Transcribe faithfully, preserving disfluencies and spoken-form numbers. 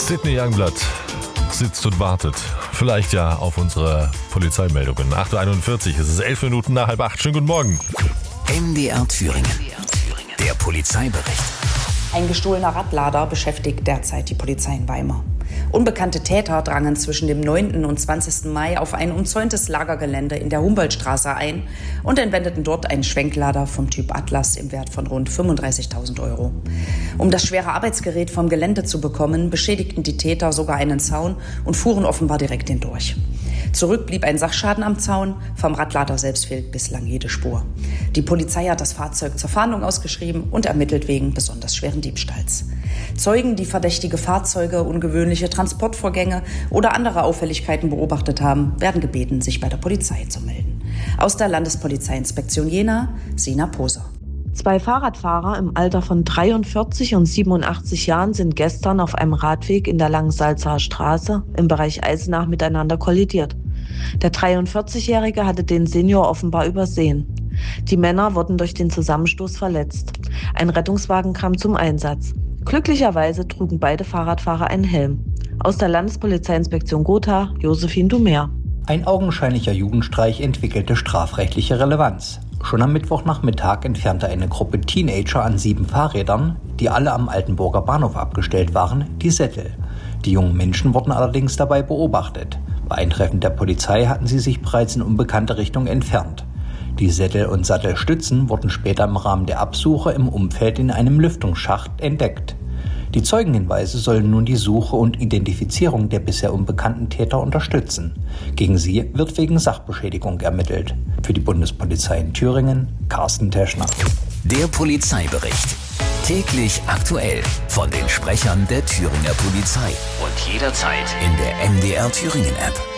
Sydney Youngblood sitzt und wartet. Vielleicht ja auf unsere Polizeimeldungen. acht Uhr einundvierzig, es ist elf Minuten nach halb acht. Schönen guten Morgen. M D R Thüringen. Der Polizeibericht. Ein gestohlener Radlader beschäftigt derzeit die Polizei in Weimar. Unbekannte Täter drangen zwischen dem neunten und zwanzigsten Mai auf ein umzäuntes Lagergelände in der Humboldtstraße ein und entwendeten dort einen Schwenklader vom Typ Atlas im Wert von rund fünfunddreißigtausend Euro. Um das schwere Arbeitsgerät vom Gelände zu bekommen, beschädigten die Täter sogar einen Zaun und fuhren offenbar direkt hindurch. Zurück blieb ein Sachschaden am Zaun, vom Radlader selbst fehlt bislang jede Spur. Die Polizei hat das Fahrzeug zur Fahndung ausgeschrieben und ermittelt wegen besonders schweren Diebstahls. Zeugen, die verdächtige Fahrzeuge, ungewöhnliche Transportvorgänge oder andere Auffälligkeiten beobachtet haben, werden gebeten, sich bei der Polizei zu melden. Aus der Landespolizeiinspektion Jena, Sina Poser. Zwei Fahrradfahrer im Alter von dreiundvierzig und siebenundachtzig Jahren sind gestern auf einem Radweg in der Langensalzaer Straße im Bereich Eisenach miteinander kollidiert. Der dreiundvierzigjährige hatte den Senior offenbar übersehen. Die Männer wurden durch den Zusammenstoß verletzt. Ein Rettungswagen kam zum Einsatz. Glücklicherweise trugen beide Fahrradfahrer einen Helm. Aus der Landespolizeiinspektion Gotha, Josephine Dumer. Ein augenscheinlicher Jugendstreich entwickelte strafrechtliche Relevanz. Schon am Mittwochnachmittag entfernte eine Gruppe Teenager an sieben Fahrrädern, die alle am Altenburger Bahnhof abgestellt waren, die Sättel. Die jungen Menschen wurden allerdings dabei beobachtet. Bei Eintreffen der Polizei hatten sie sich bereits in unbekannte Richtung entfernt. Die Sättel und Sattelstützen wurden später im Rahmen der Absuche im Umfeld in einem Lüftungsschacht entdeckt. Die Zeugenhinweise sollen nun die Suche und Identifizierung der bisher unbekannten Täter unterstützen. Gegen sie wird wegen Sachbeschädigung ermittelt. Für die Bundespolizei in Thüringen, Carsten Teschner. Der Polizeibericht. Täglich aktuell von den Sprechern der Thüringer Polizei. Und jederzeit in der M D R Thüringen App.